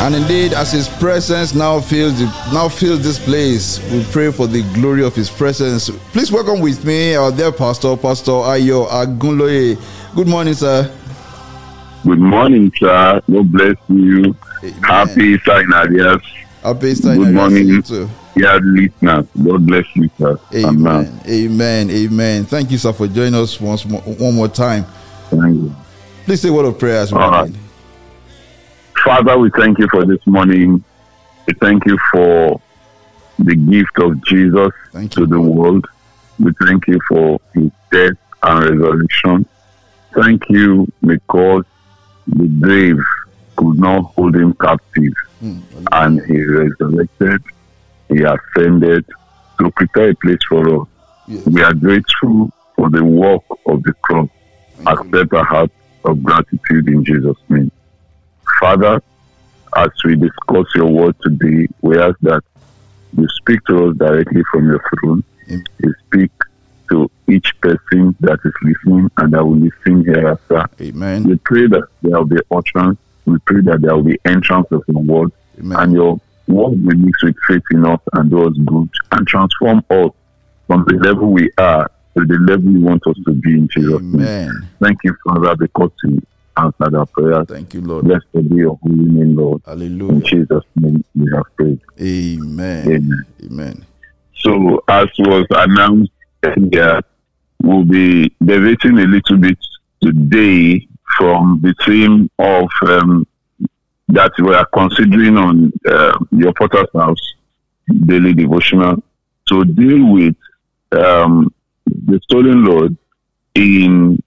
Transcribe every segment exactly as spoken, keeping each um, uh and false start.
And indeed, as His presence now fills the, now fills this place, we pray for the glory of His presence. Please welcome with me our dear pastor, Pastor Ayo Agunloye. Good morning, sir. Good morning, sir. God bless you. Amen. Happy Easter in advance. Happy Easter in Good morning, you too. dear listeners. God bless you, sir. Amen. Amen. Amen. Thank you, sir, for joining us once more, one more time. Thank you. Please say a word of prayer as well. Right. Father, we thank you for this morning. We thank you for the gift of Jesus Thank to you, the Lord. world. We thank you for His death and resurrection. Thank you because the grave could not hold Him captive, Mm. and He resurrected, He ascended to prepare a place for us. Yes. We are grateful for the work of the cross. Thank you. Accept a heart of gratitude in Jesus' name. Father, as we discuss your word today, we ask that you speak to us directly from your throne. Amen. You speak to each person that is listening and that will listen hereafter. Amen. We pray that there will be utterance. We pray that there will be entrance of your word, Amen. and your word will mix with faith in us and do us good and transform us from the level we are to the level you want us to be in Jesus' name. Amen. Thank you, Father, because you answered our prayers. Thank you, Lord. Blessed be your holy name, Lord. In Hallelujah. Jesus' name we have prayed. Amen. Amen. Amen. So, as was announced earlier, we'll be debating a little bit today from the theme of um, that we are considering on uh, your Potter's House daily devotional to deal with um, the stolen Lord in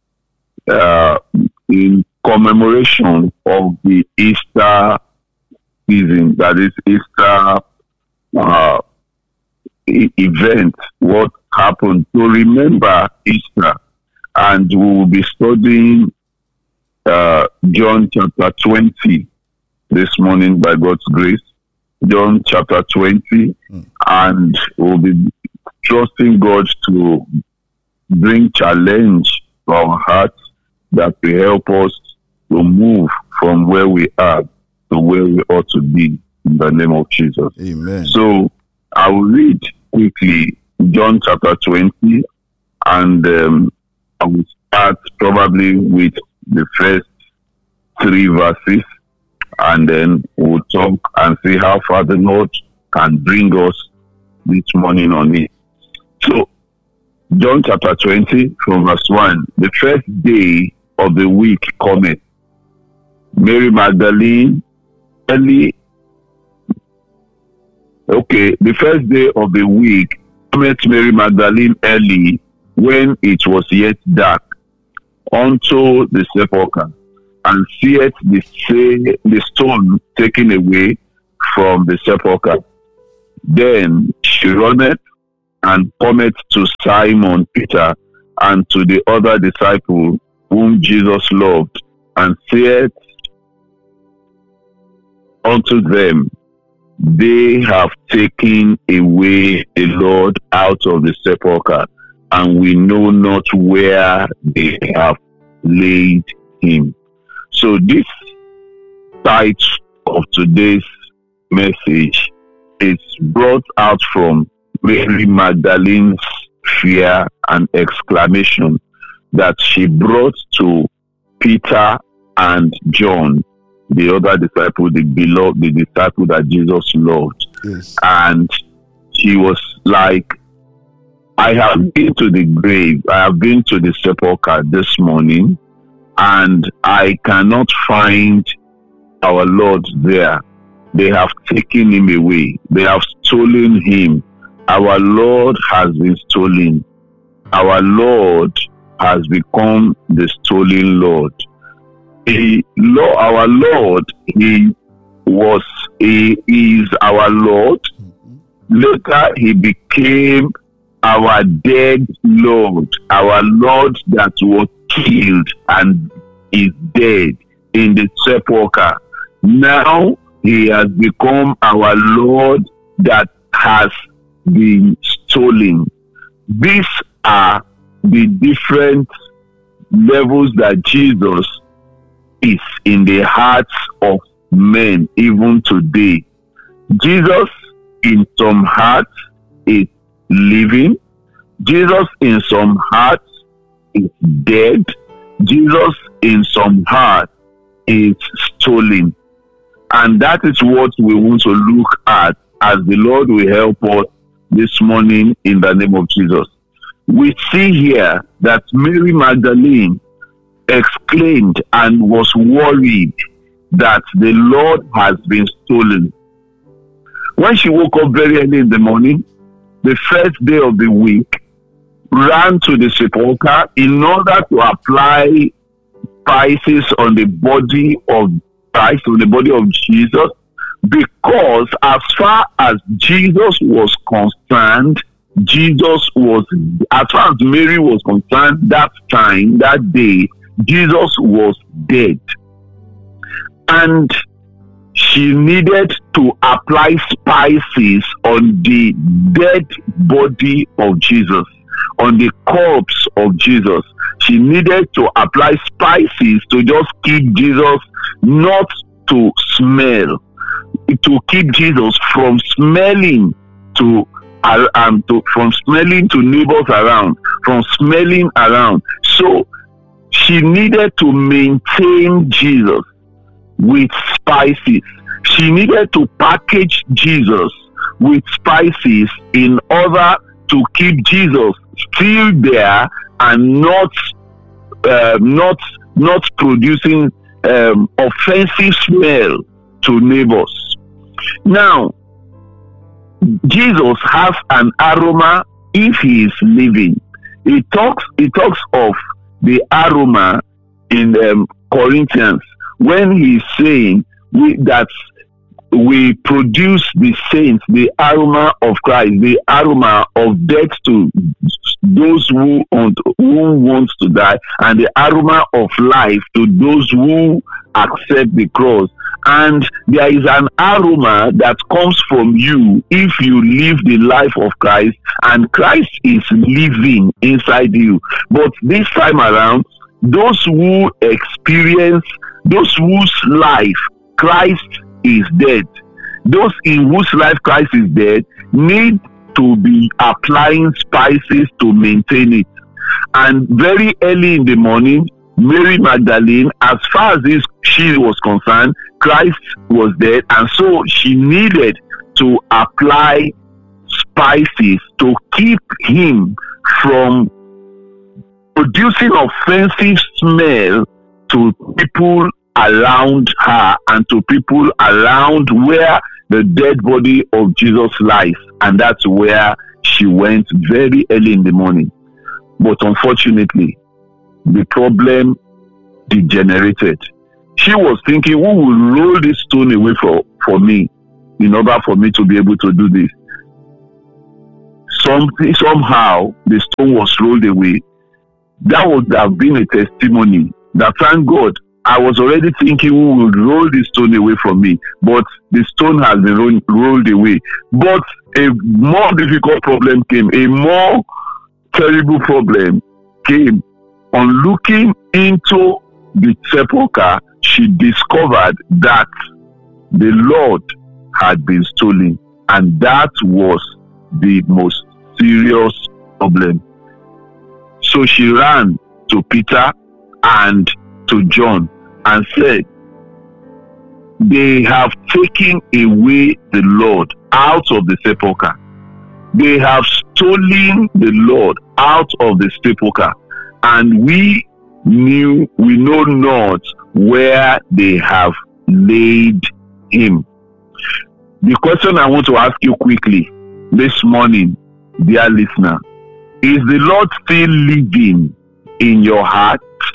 uh, in commemoration of the Easter season, that is Easter uh, e- event, what happened, to remember Easter. And we will be studying uh, John chapter twenty this morning by God's grace. John chapter twenty, Mm. and we'll be trusting God to bring challenge to our hearts that will help us to move from where we are to where we ought to be in the name of Jesus. Amen. So I will read quickly John chapter twenty, and um, I will start probably with the first three verses, and then we'll talk and see how far the Lord can bring us this morning on it. So, John chapter twenty from verse one. The first day of the week cometh. Mary Magdalene, early. Okay, the first day of the week cometh Mary Magdalene early, when it was yet dark, unto the sepulchre, and seeth the, say, the stone taken away from the sepulchre. Then she runneth and cometh to Simon Peter and to the other disciple whom Jesus loved, and saith unto them, They have taken away the Lord out of the sepulchre, and we know not where they have laid him. So this title of today's message is brought out from Mary Magdalene's fear and exclamation that she brought to Peter and John, the other disciple, the beloved, the disciple that Jesus loved. Yes. And she was like, I have been to the grave, I have been to the sepulchre this morning, and I cannot find our Lord there. They have taken him away. They have stolen him. Our Lord has been stolen. Our Lord has become the stolen Lord. He, Lord, our Lord, he was, he is our Lord. Later, he became our dead Lord, our Lord that was killed and is dead in the sepulchre. Now, he has become our Lord that has been stolen. These are the different levels that Jesus is in the hearts of men even today. Jesus in some hearts is living. Jesus in some hearts is dead. Jesus in some hearts is stolen. And that is what we want to look at as the Lord will help us this morning in the name of Jesus. We see here that Mary Magdalene exclaimed and was worried that the Lord has been stolen. When she woke up very early in the morning, the first day of the week, ran to the sepulchre in order to apply spices on the body of Christ, on the body of Jesus, because as far as Jesus was concerned, Jesus was, as far as Mary was concerned, that time, that day, Jesus was dead. And she needed to apply spices on the dead body of Jesus, on the corpse of Jesus. She needed to apply spices to just keep Jesus not to smell, to keep Jesus from smelling to um, to from smelling to neighbors around, from smelling around. So she needed to maintain Jesus with spices. She needed to package Jesus with spices in order to keep Jesus still there and not uh, not not producing um, offensive smell to neighbors. Now, Jesus has an aroma if he is living. He talks he talks of the aroma in um, Corinthians when he's saying we, that we produce the saints, the aroma of Christ, the aroma of death to those who want, who want to die, and the aroma of life to those who accept the cross. And there is an aroma that comes from you if you live the life of Christ, and Christ is living inside you. But this time around, those who experience, those whose life Christ is dead, those in whose life Christ is dead, need to be applying spices to maintain it. And very early in the morning, Mary Magdalene, as far as this, she was concerned, Christ was dead, and so she needed to apply spices to keep him from producing offensive smell to people around her and to people around where the dead body of Jesus lies. And that's where she went very early in the morning. But unfortunately, the problem degenerated. She was thinking, who will roll this stone away for, for me in order for me to be able to do this? Something, somehow, the stone was rolled away. That would have been a testimony that, thank God, I was already thinking who would roll this stone away from me, but the stone has been roll, rolled away. But a more difficult problem came, a more terrible problem came. On looking into the sepulchre, she discovered that the Lord had been stolen, and that was the most serious problem. So she ran to Peter and to John and said, they have taken away the Lord out of the sepulchre. They have stolen the Lord out of the sepulchre, and we knew, we know not where they have laid him. The question I want to ask you quickly this morning, dear listener, is the Lord still living in your heart?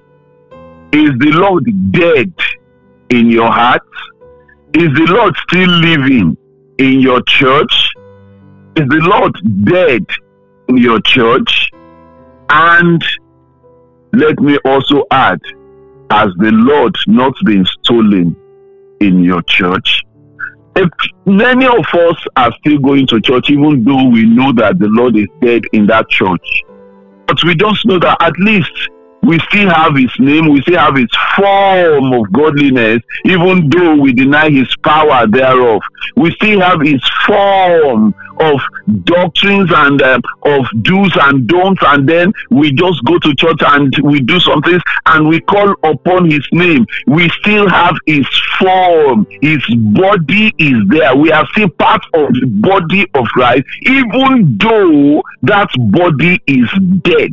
Is the Lord dead in your heart? Is the Lord still living in your church? Is the Lord dead in your church? And let me also add, has the Lord not been stolen in your church? If many of us are still going to church, even though we know that the Lord is dead in that church, but we just know that at least We still have his name, we still have his form of godliness, even though we deny his power thereof. We still have his form of doctrines and uh, of do's and don'ts, and then we just go to church and we do some things and we call upon his name. We still have his form, his body is there. We are still part of the body of Christ, even though that body is dead.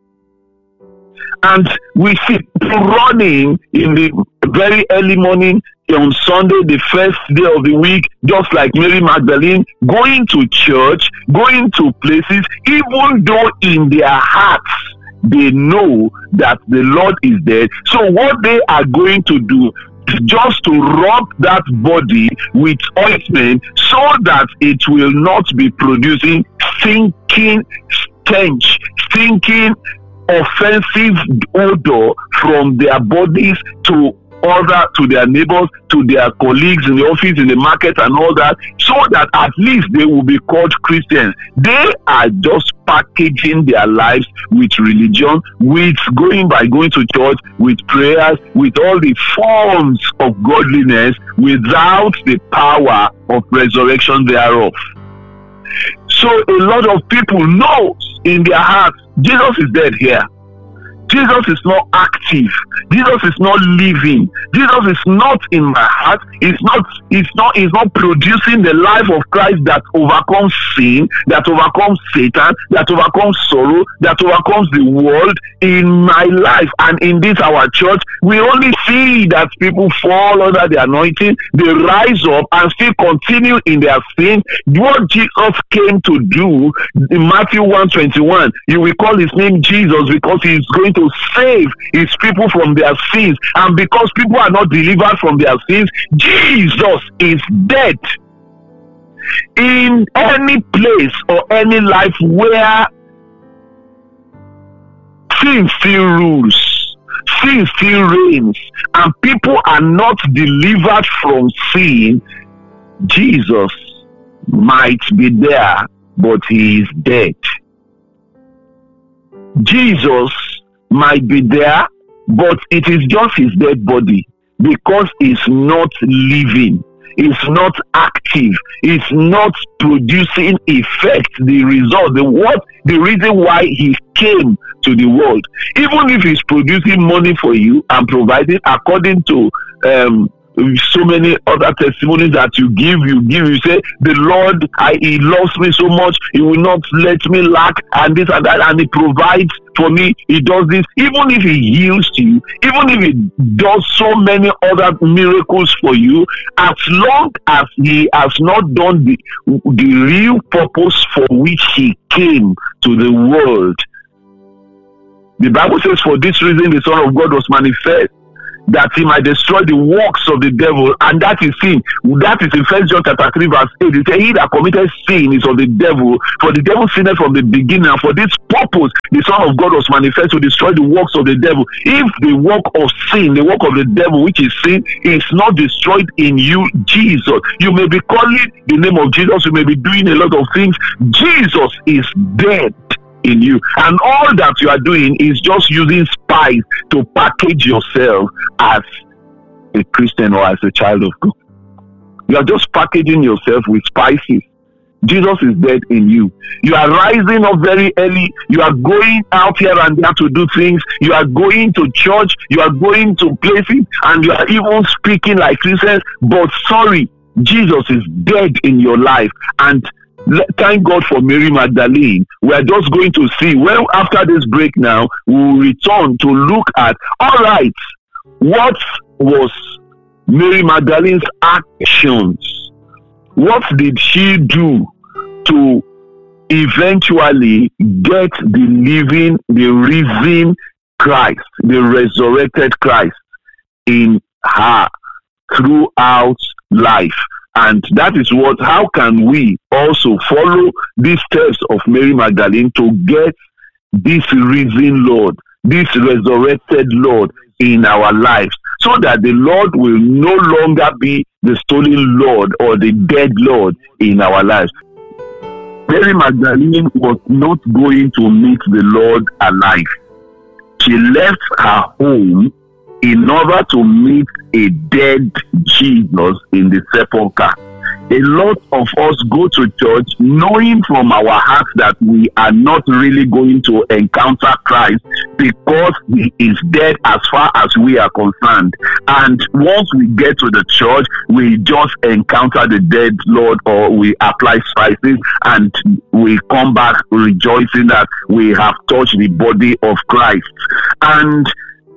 And we see people running in the very early morning on Sunday, the first day of the week, just like Mary Magdalene, going to church, going to places, even though in their hearts they know that the Lord is dead. So what they are going to do is just to rub that body with ointment so that it will not be producing stinking stench, stinking offensive odor from their bodies to other, to their neighbors, to their colleagues in the office, in the market and all that, so that at least they will be called Christians. They are just packaging their lives with religion, with going by going to church, with prayers, with all the forms of godliness, without the power of resurrection thereof. So a lot of people know in their hearts, Jesus is dead here. Jesus is not active. Jesus is not living. Jesus is not in my heart. It's not, it's not, it's not producing the life of Christ that overcomes sin, that overcomes Satan, that overcomes sorrow, that overcomes the world in my life. And in this our church, we only see that people fall under the anointing, they rise up and still continue in their sin. What Jesus came to do in Matthew one twenty-one, you will call his name Jesus because he is going to save his people from their sins. And because people are not delivered from their sins, Jesus is dead. In any place or any life where sin still rules, sin still reigns, and people are not delivered from sin, Jesus might be there, but he is dead. Jesus might be there, but it is just his dead body, because he's not living, he's not active, he's not producing effect, the result, the what, the reason why he came to the world. Even if he's producing money for you and providing according to um so many other testimonies that you give, you give, you say, the Lord, I, he loves me so much, he will not let me lack, and this and that, and he provides for me, he does this. Even if he heals you, even if he does so many other miracles for you, as long as he has not done the, the real purpose for which he came to the world. The Bible says, for this reason the Son of God was manifest, that he might destroy the works of the devil, and that is sin. That is in First John chapter three verse eight. It says, he that committed sin is of the devil, for the devil sinned from the beginning, and for this purpose the Son of God was manifest to destroy the works of the devil. If the work of sin, the work of the devil, which is sin, is not destroyed in you, Jesus, you may be calling the name of Jesus, you may be doing a lot of things, Jesus is dead in you, and all that you are doing is just using spice to package yourself as a Christian or as a child of God. You are just packaging yourself with spices. Jesus is dead in you. You are rising up very early. You are going out here and there to do things. You are going to church. You are going to places, and you are even speaking like Christians. But sorry, Jesus is dead in your life. And thank God for Mary Magdalene. We are just going to see, well, after this break now, we will return to look at, all right, what was Mary Magdalene's actions? What did she do to eventually get the living, the risen Christ, the resurrected Christ in her throughout life? And that is what, how can we also follow these steps of Mary Magdalene to get this risen Lord, this resurrected Lord in our lives, so that the Lord will no longer be the stolen Lord or the dead Lord in our lives. Mary Magdalene was not going to meet the Lord alive. she left her home in order to meet a dead Jesus in the sepulchre. A lot of us go to church knowing from our hearts that we are not really going to encounter Christ because he is dead as far as we are concerned. And once we get to the church, we just encounter the dead Lord, or we apply spices and we come back rejoicing that we have touched the body of Christ. And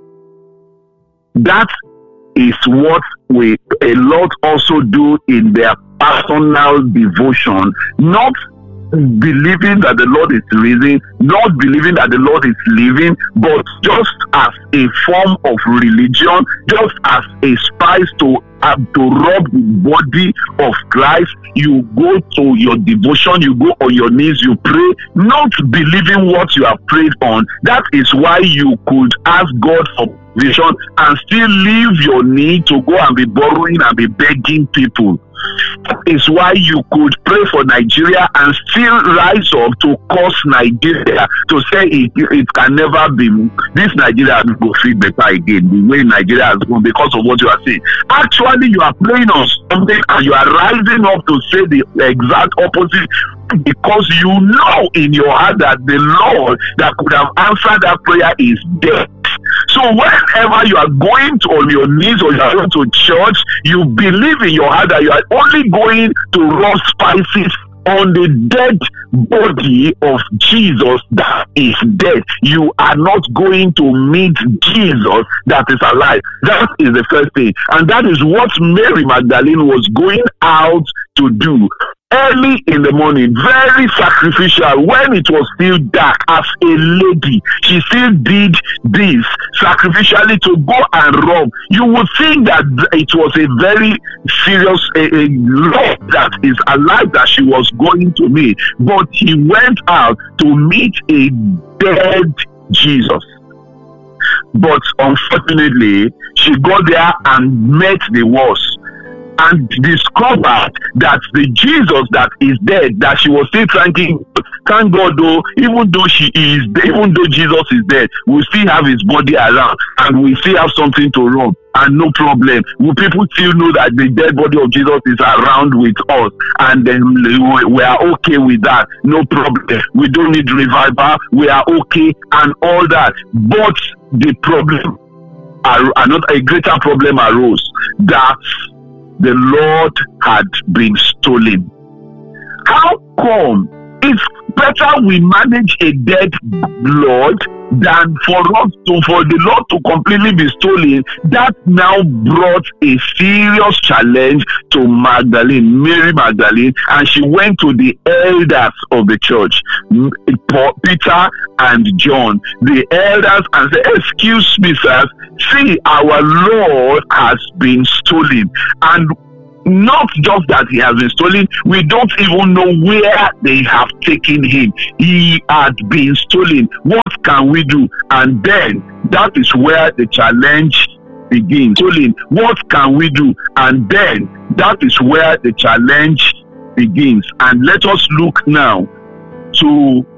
that is what we a lot also do in their personal devotion, not believing that the Lord is risen, not believing that the Lord is living, but just as a form of religion, just as a spice to uh, to rub the body of Christ. You go to your devotion, you go on your knees, you pray, not believing what you have prayed on. That is why you could ask God for vision and still leave your need to go and be borrowing and be begging people. That is why you could pray for Nigeria and still rise up to curse Nigeria, to say it, it can never be, this Nigeria will feel better again, the way Nigeria has gone because of what you are saying. Actually, you are playing on something and you are rising up to say the exact opposite, because you know in your heart that the Lord that could have answered that prayer is dead. So whenever you are going to on your knees or you are going to church, you believe in your heart that you are only going to rub spices on the dead body of Jesus that is dead. You are not going to meet Jesus that is alive. That is the first thing. And that is what Mary Magdalene was going out to do. Early in the morning, very sacrificial, when it was still dark, as a lady, she still did this sacrificially to go and rob. You would think that it was a very serious a, a Lord that is alive that she was going to meet, but he went out to meet a dead Jesus. But unfortunately, she got there and met the worst, and discovered that the Jesus that is dead, that she was still thanking, thank God though, even though she is, even though Jesus is dead, we still have his body around and we still have something to rub, and no problem. Will people still know that the dead body of Jesus is around with us, and then we are okay with that, no problem. We don't need revival, we are okay and all that. But the problem, another a greater problem arose, that the Lord had been stolen. How come? It's better we manage a dead Lord than for us to for the Lord to completely be stolen. That now brought a serious challenge to Magdalene, Mary Magdalene, and she went to the elders of the church, Peter and John, the elders, and said, "Excuse me, sir, see, our Lord has been stolen." And not just that he has been stolen, we don't even know where they have taken him. He had been stolen. What can we do? And then that is where the challenge begins. Stolen. What can we do? And then that is where the challenge begins. And let us look now to